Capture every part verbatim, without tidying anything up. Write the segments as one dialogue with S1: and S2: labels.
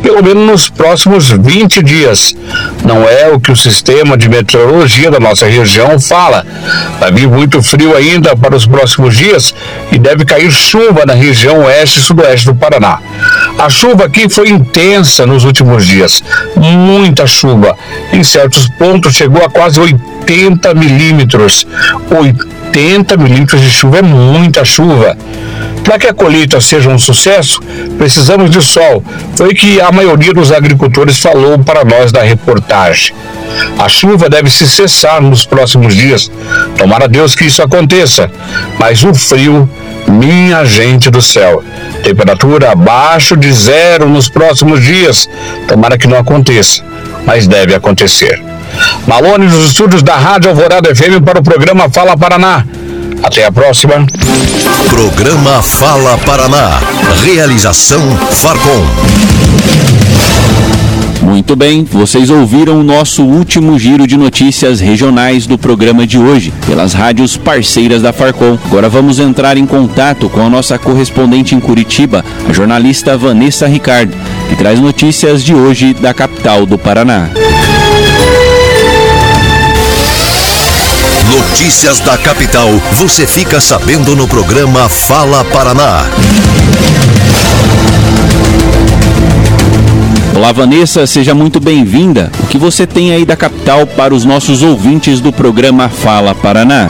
S1: pelo menos nos próximos vinte dias. Não é o que o sistema de meteorologia da nossa região fala. Vai vir muito frio ainda para os próximos dias e deve cair chuva na região oeste e sudoeste do Paraná. A chuva aqui foi intensa nos últimos dias, muita chuva. Em certos pontos chegou a quase oitenta milímetros. oitenta milímetros de chuva é muita chuva. Para que a colheita seja um sucesso, precisamos de sol. Foi o que a maioria dos agricultores falou para nós da reportagem. A chuva deve se cessar nos próximos dias. Tomara a Deus que isso aconteça. Mas o frio, minha gente do céu, temperatura abaixo de zero nos próximos dias. Tomara que não aconteça, mas deve acontecer. Malone nos estúdios da Rádio Alvorada F M para o programa Fala Paraná. Até a próxima.
S2: Programa Fala Paraná. Realização Farcom.
S3: Muito bem, vocês ouviram o nosso último giro de notícias regionais do programa de hoje, pelas rádios parceiras da Farcom. Agora vamos entrar em contato com a nossa correspondente em Curitiba, a jornalista Vanessa Ricardo, que traz notícias de hoje da capital do Paraná.
S2: Notícias da capital, você fica sabendo no programa Fala Paraná.
S3: Olá, Vanessa, seja muito bem-vinda. O que você tem aí da capital para os nossos ouvintes do programa Fala Paraná?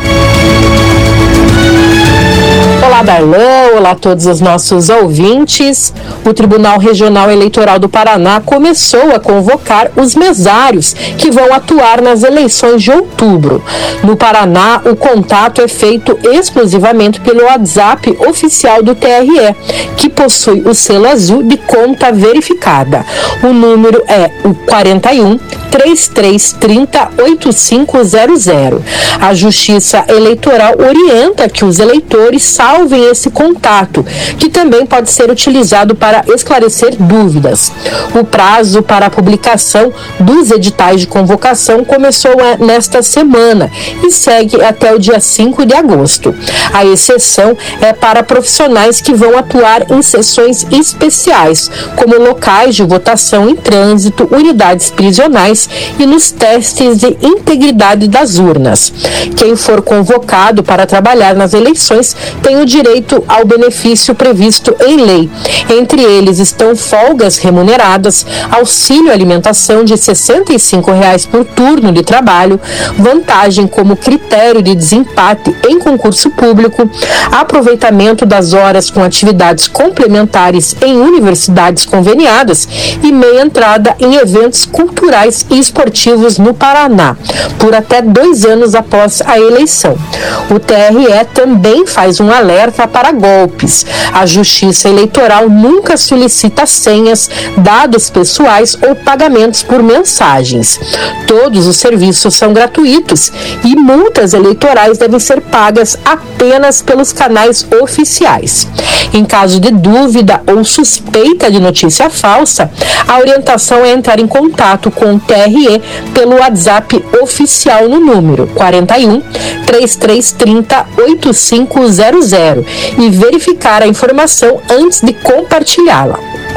S4: Olá, Darlan, olá a todos os nossos ouvintes. O Tribunal Regional Eleitoral do Paraná começou a convocar os mesários que vão atuar nas eleições de outubro. No Paraná, o contato é feito exclusivamente pelo WhatsApp oficial do T R E, que possui o selo azul de conta verificada. O número é o quarenta e um, trinta e três trinta, oitenta e cinco zero zero. A Justiça Eleitoral orienta que os eleitores salvem esse contato, que também pode ser utilizado para esclarecer dúvidas. O prazo para a publicação dos editais de convocação começou nesta semana e segue até o dia cinco de agosto. A exceção é para profissionais que vão atuar em sessões especiais, como locais de votação em trânsito, unidades prisionais e nos testes de integridade das urnas. Quem for convocado para trabalhar nas eleições tem o direito ao benefício previsto em lei. Entre eles estão folgas remuneradas, auxílio alimentação de sessenta e cinco reais por turno de trabalho, vantagem como critério de desempate em concurso público, aproveitamento das horas com atividades complementares em universidades conveniadas e meia entrada em eventos culturais e esportivos no Paraná, por até dois anos após a eleição. O T R E também faz um alerta para golpes. A Justiça Eleitoral nunca solicita senhas, dados pessoais ou pagamentos por mensagens. Todos os serviços são gratuitos e multas eleitorais devem ser pagas apenas pelos canais oficiais. Em caso de dúvida ou suspeita de notícia falsa, a orientação é entrar em contato com o T R E pelo WhatsApp oficial no número quarenta e um, trinta e três trinta, oitenta e cinco zero zero e verificar a informação antes de compartilhá-la.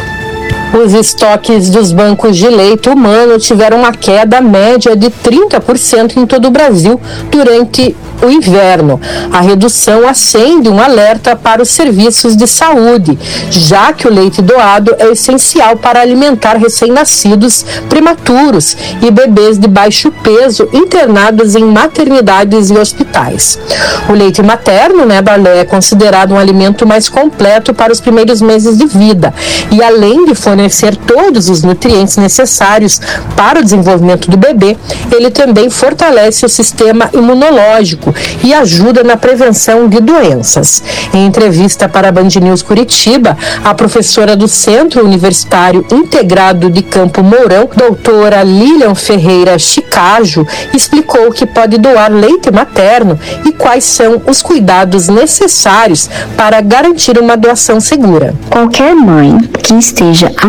S4: Os estoques dos bancos de leite humano tiveram uma queda média de trinta por cento em todo o Brasil durante o inverno. A redução acende um alerta para os serviços de saúde, já que o leite doado é essencial para alimentar recém-nascidos, prematuros e bebês de baixo peso internados em maternidades e hospitais. O leite materno, né, Darlé, é considerado um alimento mais completo para os primeiros meses de vida e, além de fornecer todos os nutrientes necessários para o desenvolvimento do bebê, ele também fortalece o sistema imunológico e ajuda na prevenção de doenças. Em entrevista para a Band News Curitiba, a professora do Centro Universitário Integrado de Campo Mourão, doutora Lilian Ferreira Chicajo, explicou que pode doar leite materno e quais são os cuidados necessários para garantir uma doação segura.
S5: Qualquer mãe que esteja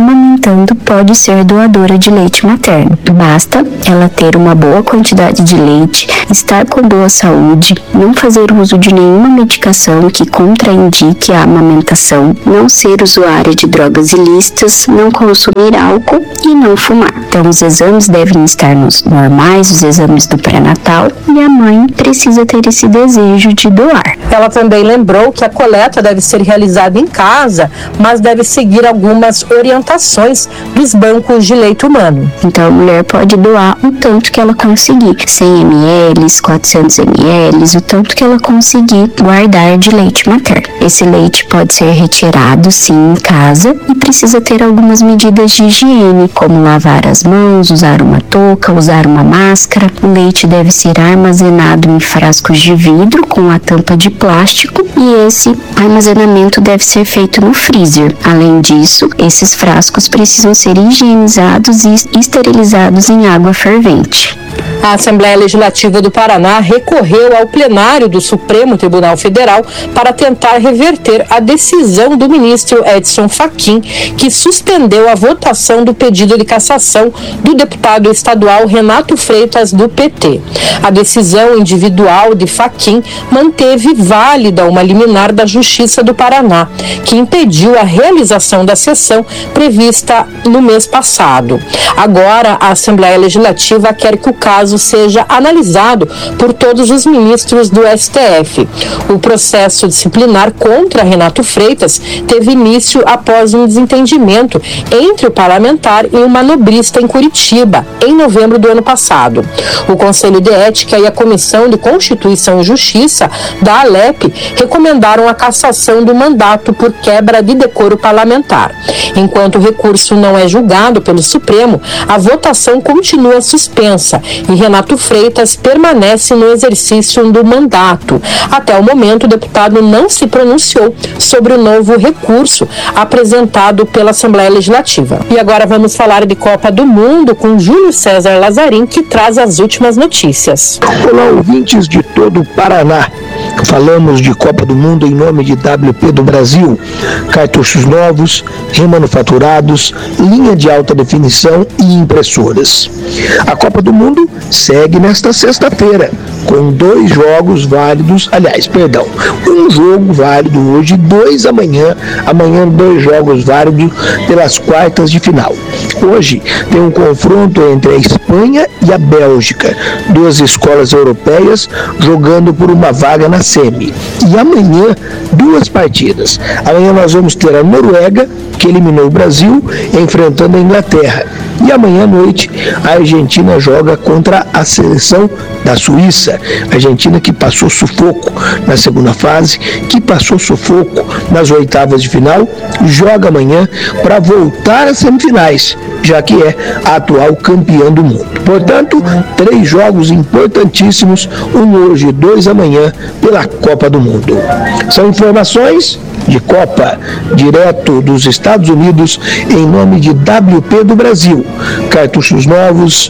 S5: amamentando pode ser doadora de leite materno. Basta ela ter uma boa quantidade de leite, estar com boa saúde, não fazer uso de nenhuma medicação que contraindique a amamentação, não ser usuária de drogas ilícitas, não consumir álcool e não fumar. Então, os exames devem estar nos normais, os exames do pré-natal, e a mãe precisa ter esse desejo de doar.
S4: Ela também lembrou que a coleta deve ser realizada em casa, mas deve seguir algumas orientações dos bancos de leite humano.
S5: Então, a mulher pode doar o tanto que ela conseguir, cem mililitros, quatrocentos mililitros, o tanto que ela conseguir guardar de leite materno. Esse leite pode ser retirado, sim, em casa, e precisa ter algumas medidas de higiene, como lavar as mãos, usar uma touca, usar uma máscara. O leite deve ser armazenado em frascos de vidro com a tampa de plástico, e esse armazenamento deve ser feito no freezer. Além disso, esses frascos precisam ser higienizados e esterilizados em água fervente.
S4: A Assembleia Legislativa do Paraná recorreu ao plenário do Supremo Tribunal Federal para tentar reverter a decisão do ministro Edson Fachin, que suspendeu a votação do pedido de cassação do deputado estadual Renato Freitas, do P T. A decisão individual de Fachin manteve válida uma liminar da Justiça do Paraná, que impediu a realização da sessão prevista no mês passado. Agora, a Assembleia Legislativa quer que o caso seja analisado por todos os ministros do S T F. O processo disciplinar contra Renato Freitas teve início após um desentendimento entre o parlamentar e um manobrista em Curitiba, em novembro do ano passado. O Conselho de Ética e a Comissão de Constituição e Justiça da Alep recomendaram a cassação do mandato por quebra de decoro parlamentar. Enquanto o recurso não é julgado pelo Supremo, a votação continua suspensa e Renato Freitas permanece no exercício do mandato. Até o momento, o deputado não se pronunciou sobre o novo recurso apresentado pela Assembleia Legislativa. E agora vamos falar de Copa do Mundo com Júlio César Lazarim, que traz as últimas notícias.
S6: Olá, ouvintes de todo o Paraná. Falamos de Copa do Mundo em nome de W P do Brasil, cartuchos novos, remanufaturados, linha de alta definição e impressoras. A Copa do Mundo segue nesta sexta-feira, com dois jogos válidos, aliás, perdão, um jogo válido hoje, dois amanhã, amanhã dois jogos válidos pelas quartas de final. Hoje tem um confronto entre a Espanha e a Bélgica, duas escolas europeias jogando por uma vaga na semi. E amanhã, duas partidas. Amanhã nós vamos ter a Noruega, que eliminou o Brasil, enfrentando a Inglaterra. E amanhã à noite, a Argentina joga contra a seleção da Suíça. A Argentina que passou sufoco na segunda fase, que passou sufoco nas oitavas de final, joga amanhã para voltar às semifinais, já que é a atual campeã do mundo. Portanto, três jogos importantíssimos, um hoje e dois amanhã, pela Copa do Mundo. São informações de Copa, direto dos Estados Unidos, em nome de W P do Brasil. Cartuchos novos,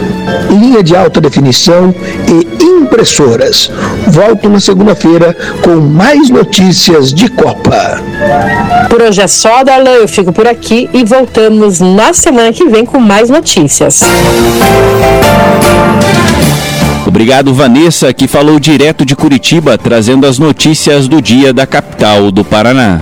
S6: linha de alta definição e impressoras. Volto na segunda-feira com mais notícias de Copa.
S4: Por hoje é só, Darlan, eu fico por aqui e voltamos na semana que vem com mais notícias.
S3: Obrigado, Vanessa, que falou direto de Curitiba, trazendo as notícias do dia da capital do Paraná.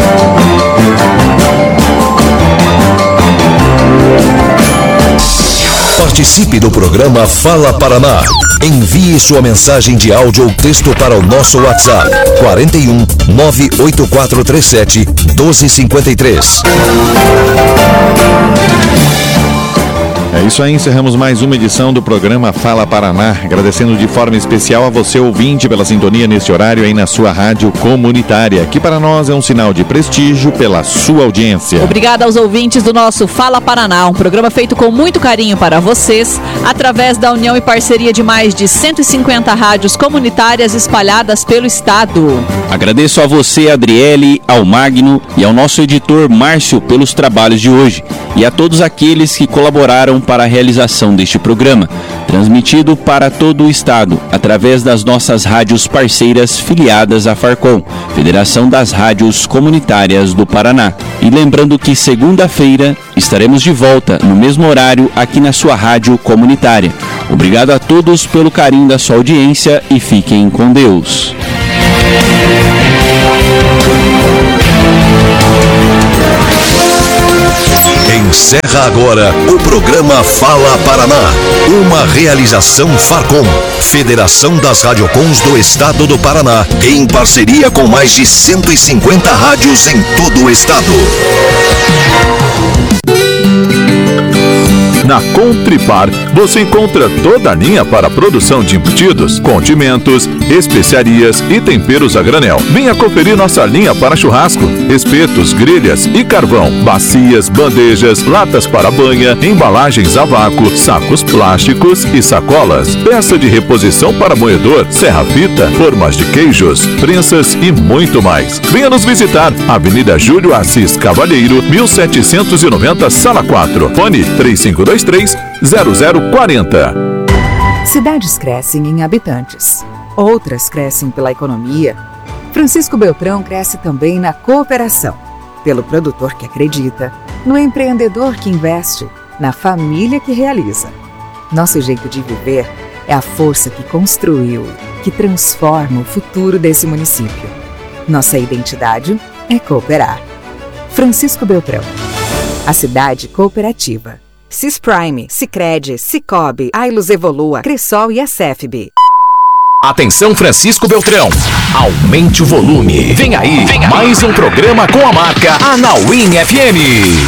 S2: Participe do programa Fala Paraná. Envie sua mensagem de áudio ou texto para o nosso WhatsApp quarenta e um, nove oito quatro três sete, doze cinquenta e três.
S7: É isso aí, encerramos mais uma edição do programa Fala Paraná, agradecendo de forma especial a você, ouvinte, pela sintonia neste horário aí na sua rádio comunitária, que para nós é um sinal de prestígio pela sua audiência.
S8: Obrigada aos ouvintes do nosso Fala Paraná, um programa feito com muito carinho para vocês, através da união e parceria de mais de cento e cinquenta rádios comunitárias espalhadas pelo estado.
S3: Agradeço a você, Adriele, ao Magno e ao nosso editor Márcio pelos trabalhos de hoje, e a todos aqueles que colaboraram para a realização deste programa. transmitido para todo o estado, através das nossas rádios parceiras filiadas à Farcom, Federação das Rádios Comunitárias do Paraná. E lembrando que segunda-feira estaremos de volta no mesmo horário aqui na sua rádio comunitária. Obrigado a todos pelo carinho da sua audiência e fiquem com Deus.
S2: Encerra agora o programa Fala Paraná, uma realização Farcom, Federação das Radiocons do Estado do Paraná, em parceria com mais de cento e cinquenta rádios em todo o estado.
S9: Na Contripar, você encontra toda a linha para a produção de embutidos, condimentos, especiarias e temperos a granel. Venha conferir nossa linha para churrasco, espetos, grelhas e carvão, bacias, bandejas, latas para banha, embalagens a vácuo, sacos plásticos e sacolas, peça de reposição para moedor, serra-fita, formas de queijos, prensas e muito mais. Venha nos visitar, Avenida Júlio Assis Cavalheiro, mil setecentos e noventa, Sala quatro, fone três cinco dois três zero zero quatro zero.
S10: Cidades crescem em habitantes, outras crescem pela economia. Francisco Beltrão cresce também na cooperação, pelo produtor que acredita, no empreendedor que investe, na família que realiza. Nosso jeito de viver é a força que construiu, que transforma o futuro desse município. Nossa identidade é cooperar. Francisco Beltrão, a cidade cooperativa. Cisprime, Sicredi, Cicobi, Ailus Evolua, Cressol e a Cefb.
S11: Atenção Francisco Beltrão, aumente o volume. Vem aí, Vem aí. mais um programa com a marca Anauim F M.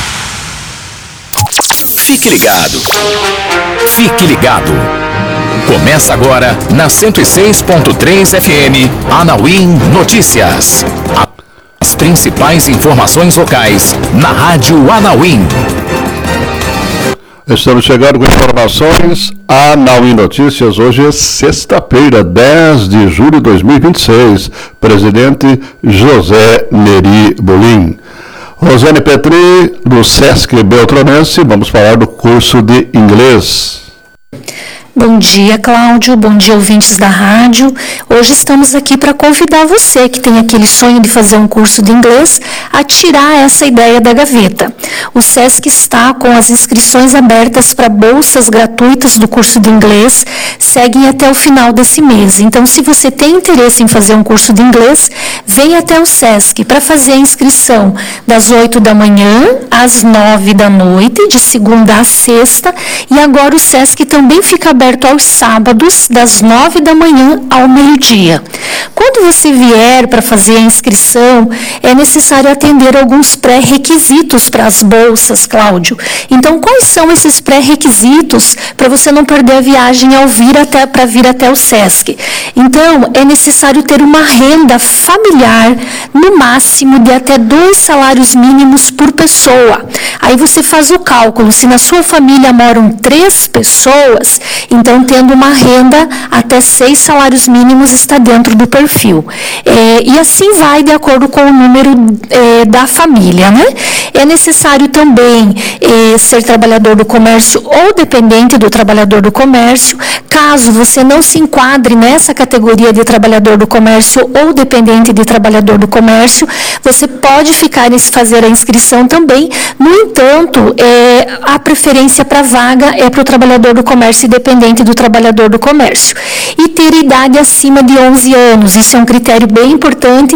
S11: Fique ligado. Fique ligado. Começa agora na cento e seis ponto três F M, Anauim Notícias. As principais informações locais na Rádio Anauim.
S12: Estamos chegando com informações Anauim Notícias. Hoje é sexta-feira, dez de julho de dois mil e vinte e seis. Presidente José Neri Bolim. Rosane Petri, do Sesc Beltranense, vamos falar do curso de inglês.
S13: Bom dia, Cláudio. Bom dia, ouvintes da rádio. Hoje estamos aqui para convidar você que tem aquele sonho de fazer um curso de inglês a tirar essa ideia da gaveta. O Sesc está com as inscrições abertas para bolsas gratuitas do curso de inglês, seguem até o final desse mês. Então, se você tem interesse em fazer um curso de inglês, vem até o Sesc para fazer a inscrição das oito da manhã às nove da noite, de segunda a sexta, e agora o Sesc também fica aberto aberto aos sábados, das nove da manhã ao meio-dia. Quando você vier para fazer a inscrição, é necessário atender alguns pré-requisitos para as bolsas, Cláudio. Então, quais são esses pré-requisitos para você não perder a viagem ao vir até, para vir até o Sesc? Então, é necessário ter uma renda familiar, no máximo de até dois salários mínimos por pessoa. Aí você faz o cálculo, se na sua família moram três pessoas, então, tendo uma renda até seis salários mínimos está dentro do perfil. É, e assim vai de acordo com o número é, da família, né? É necessário também é, ser trabalhador do comércio ou dependente do trabalhador do comércio. Caso você não se enquadre nessa categoria de trabalhador do comércio ou dependente de trabalhador do comércio, você pode ficar e fazer a inscrição também. No entanto, é, a preferência para vaga é para o trabalhador do comércio e dependente do trabalhador do comércio. E ter idade acima de onze anos, isso é um critério bem importante.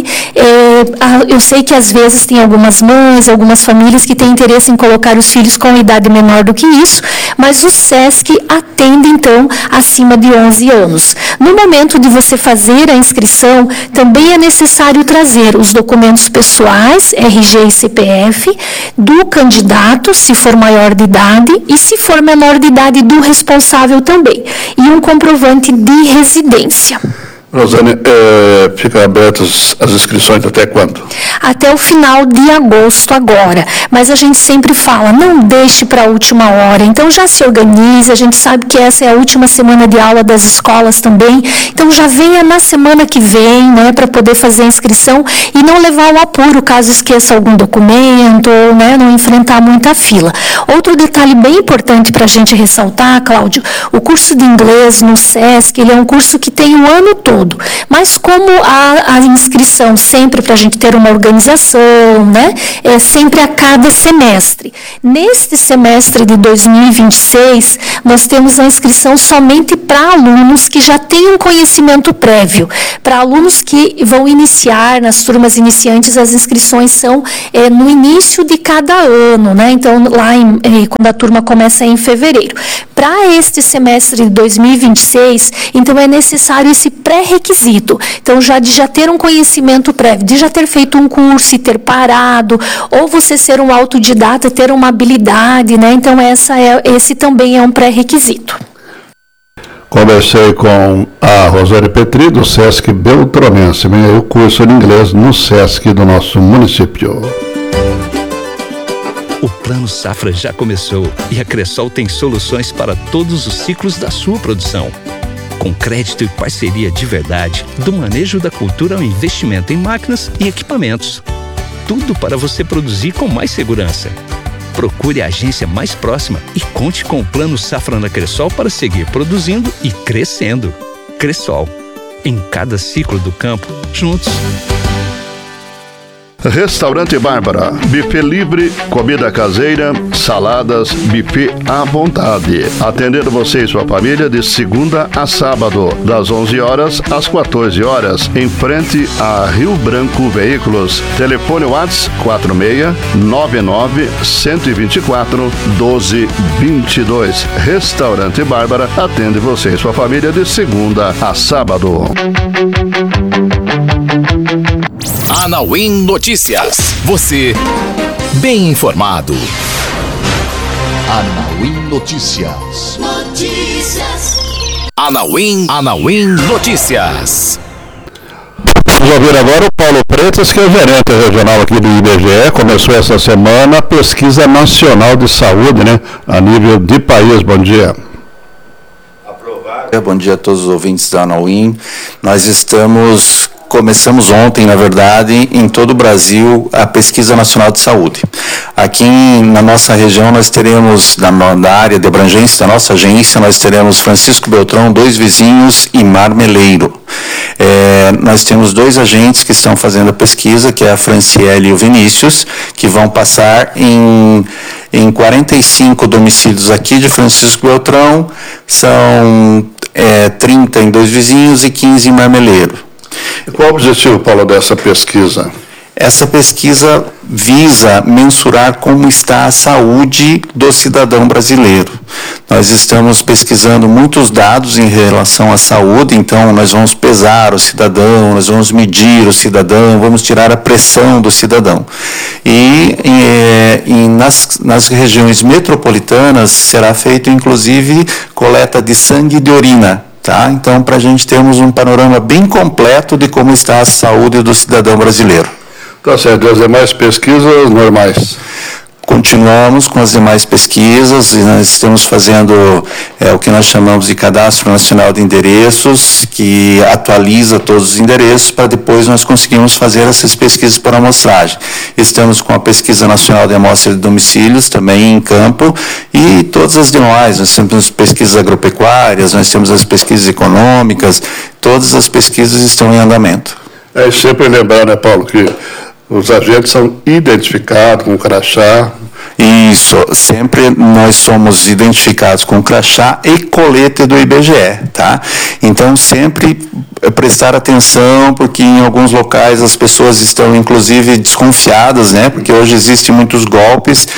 S13: É, eu sei que às vezes tem algumas mães, algumas famílias que têm interesse em colocar os filhos com idade menor do que isso, mas o Sesc atende então acima de onze anos. No momento de você fazer a inscrição, também é necessário trazer os documentos pessoais, R G e C P F, do candidato, se for maior de idade, e se for menor de idade, do responsável também, e um comprovante de residência.
S12: Rosane, é, ficam abertas as inscrições até quando?
S13: Até o final de agosto agora, mas a gente sempre fala, não deixe para a última hora, então já se organize, a gente sabe que essa é a última semana de aula das escolas também, então já venha na semana que vem, né, para poder fazer a inscrição e não levar o apuro caso esqueça algum documento, ou, né, não enfrentar muita fila. Outro detalhe bem importante para a gente ressaltar, Cláudio, o curso de inglês no SESC, ele é um curso que tem o ano todo. Mas como a, a inscrição sempre para a gente ter uma organização, né, é sempre a cada semestre. Neste semestre de dois mil e vinte e seis, nós temos a inscrição somente para alunos que já têm um conhecimento prévio. Para alunos que vão iniciar, nas turmas iniciantes, as inscrições são é, no início de cada ano, né? Então, lá em, é, quando a turma começa em fevereiro. Para este semestre de dois mil e vinte e seis, então é necessário esse pré-requisito. Então, já de já ter um conhecimento prévio, de já ter feito um curso e ter parado, ou você ser um autodidata, ter uma habilidade, né? Então, essa é, esse também é um pré-requisito.
S12: Conversei com a Rosane Petri, do SESC Beltronense, o curso de inglês no SESC do nosso município.
S14: O Plano Safra já começou e a Cressol tem soluções para todos os ciclos da sua produção. Com crédito e parceria de verdade, do manejo da cultura ao investimento em máquinas e equipamentos. Tudo para você produzir com mais segurança. Procure a agência mais próxima e conte com o Plano Safra na Cressol para seguir produzindo e crescendo. Cressol, em cada ciclo do campo, juntos.
S12: Restaurante Bárbara, buffet livre, comida caseira, saladas, buffet à vontade. Atendendo você e sua família de segunda a sábado, das onze horas às quatorze horas, em frente a Rio Branco Veículos. Telefone WhatsApp quatro seis nove nove, um dois quatro, um dois dois dois. Restaurante Bárbara atende você e sua família de segunda a sábado.
S11: Anauim Notícias. Você bem informado.
S2: Anauim Notícias.
S11: Notícias. Anauim, Anauim Notícias.
S12: Vamos ouvir agora o Paulo Pretas, que é o gerente regional aqui do I B G E. Começou essa semana a pesquisa nacional de saúde, né? A nível de país. Bom dia.
S15: Bom dia a todos os ouvintes da Anauim. Nós estamos... Começamos ontem, na verdade, em todo o Brasil, a Pesquisa Nacional de Saúde. Aqui na nossa região, nós teremos, na, na área de abrangência da nossa agência, nós teremos Francisco Beltrão, Dois Vizinhos e Marmeleiro. É, nós temos dois agentes que estão fazendo a pesquisa, que é a Franciele e o Vinícius, que vão passar em, em quarenta e cinco domicílios aqui de Francisco Beltrão, são é, trinta em Dois Vizinhos e quinze em Marmeleiro.
S12: Qual o objetivo, Paulo, dessa pesquisa?
S15: Essa pesquisa visa mensurar como está a saúde do cidadão brasileiro. Nós estamos pesquisando muitos dados em relação à saúde, então nós vamos pesar o cidadão, nós vamos medir o cidadão, vamos tirar a pressão do cidadão. E, e, e nas, nas regiões metropolitanas será feito, inclusive, coleta de sangue e de urina. Tá? Então, para a gente termos um panorama bem completo de como está a saúde do cidadão brasileiro.
S12: Tá certo. As demais pesquisas normais?
S15: Continuamos com as demais pesquisas e nós estamos fazendo é, o que nós chamamos de Cadastro Nacional de Endereços, que atualiza todos os endereços para depois nós conseguirmos fazer essas pesquisas por amostragem. Estamos com a Pesquisa Nacional de Amostra de Domicílios também em campo e todas as demais. Nós temos pesquisas agropecuárias, nós temos as pesquisas econômicas, todas as pesquisas estão em andamento.
S12: É sempre lembrar, né, Paulo, que os agentes são identificados com crachá.
S15: Isso, sempre nós somos identificados com crachá e colete do I B G E, tá? Então, sempre prestar atenção, porque em alguns locais as pessoas estão, inclusive, desconfiadas, né? Porque hoje existem muitos golpes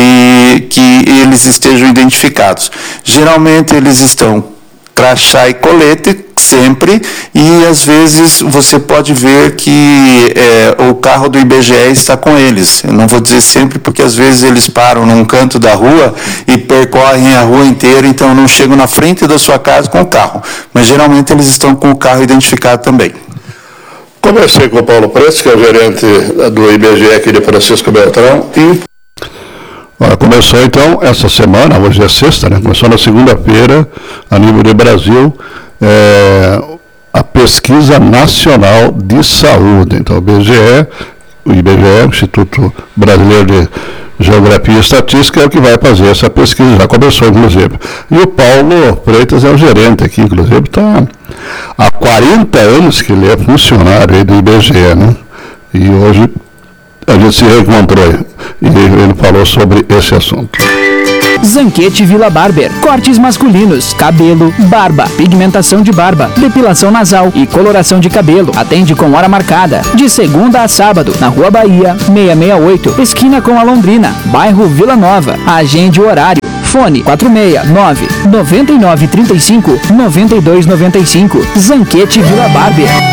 S15: e que eles estejam identificados. Geralmente, eles estão crachá e colete, sempre, e às vezes você pode ver que é, o carro do I B G E está com eles. Eu não vou dizer sempre, porque às vezes eles param num canto da rua e percorrem a rua inteira, então não chegam na frente da sua casa com o carro, mas geralmente eles estão com o carro identificado também.
S12: Conversei com o Paulo Preto, que é o gerente do I B G E aqui de Francisco Beltrão, e olha, começou então essa semana, hoje é sexta, né? Começou na segunda-feira, a nível de Brasil, é, a Pesquisa Nacional de Saúde. Então, o I B G E, o I B G E, o Instituto Brasileiro de Geografia e Estatística, é o que vai fazer essa pesquisa, já começou, inclusive. E o Paulo Freitas é o gerente aqui, inclusive, está há quarenta anos que ele é funcionário aí do I B G E, né? E hoje a gente se reencontrou e ele falou sobre esse assunto.
S16: Zanquete Vila Barber, cortes masculinos, cabelo, barba, pigmentação de barba, depilação nasal e coloração de cabelo. Atende com hora marcada, de segunda a sábado, na Rua Bahia, seiscentos e sessenta e oito, esquina com a Londrina, bairro Vila Nova. Agende o horário. Fone quatro seis nove, nove nove três cinco, nove dois nove cinco. Zanquete Vila Barber.